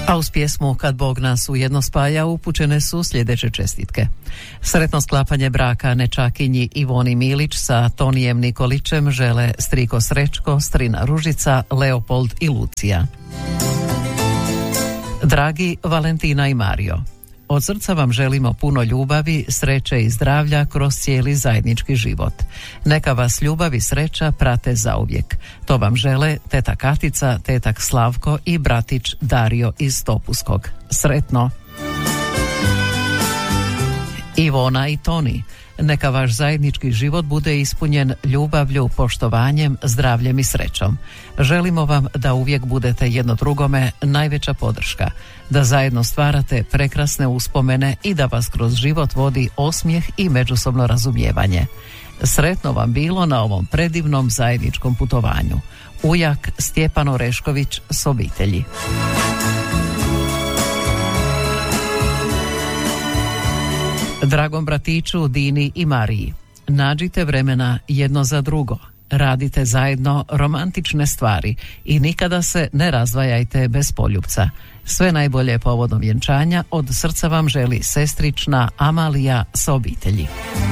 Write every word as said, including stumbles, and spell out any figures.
A uz pjesmu Kad Bog nas ujedno spaja upućene su sljedeće čestitke. Sretno sklapanje braka nečakinji Ivoni Milić sa Tonijem Nikolićem žele striko Srećko, strina Ružica, Leopold i Lucija. Dragi Valentina i Mario, od srca vam želimo puno ljubavi, sreće i zdravlja kroz cijeli zajednički život. Neka vas ljubav i sreća prate zauvijek. To vam žele teta Katica, tetak Slavko i bratić Dario iz Topuskog. Sretno! Ivona i Toni, neka vaš zajednički život bude ispunjen ljubavlju, poštovanjem, zdravljem i srećom. Želimo vam da uvijek budete jedno drugome najveća podrška, da zajedno stvarate prekrasne uspomene i da vas kroz život vodi osmijeh i međusobno razumijevanje. Sretno vam bilo na ovom predivnom zajedničkom putovanju. Ujak Stjepan Orešković s obitelji. Dragom bratiću Dini i Mariji, nađite vremena jedno za drugo, radite zajedno romantične stvari i nikada se ne razdvajajte bez poljupca. Sve najbolje povodom vjenčanja od srca vam želi sestrična Amalija s obitelji.